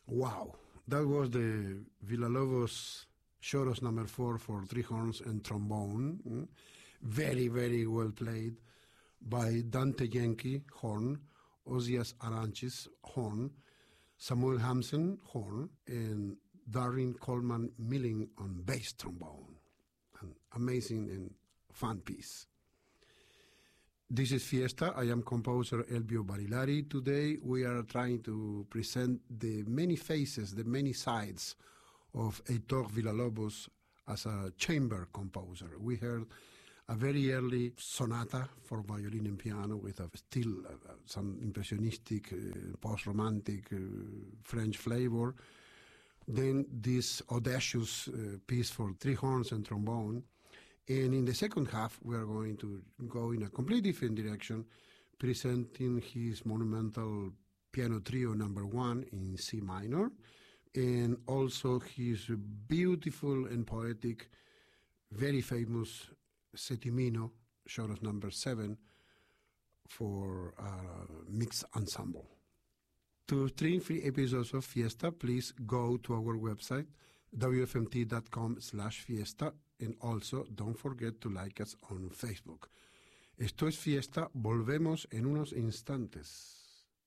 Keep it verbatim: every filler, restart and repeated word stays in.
Wow, that was the Villalobos Choros number four for three horns and trombone. Mm? Very, very well played by Dante Yankee, horn, Osias Aranchis, horn, Samuel Hampson, horn, and Darren Coleman Milling on bass trombone. An amazing and fun piece. This is Fiesta. I am composer Elvio Barilari. Today we are trying to present the many faces, the many sides of Heitor Villalobos as a chamber composer. We heard a very early sonata for violin and piano with a still uh, some impressionistic, uh, post-romantic uh, French flavor. Then this audacious uh, piece for three horns and trombone. And in the second half, we are going to go in a completely different direction, presenting his monumental piano trio number one in C minor, and also his beautiful and poetic, very famous Settimino, Choros number seven, for a mixed ensemble. To stream free episodes of Fiesta, please go to our website, w f m t dot com slash fiesta, and also don't forget to like us on Facebook. Esto es Fiesta, volvemos en unos instantes.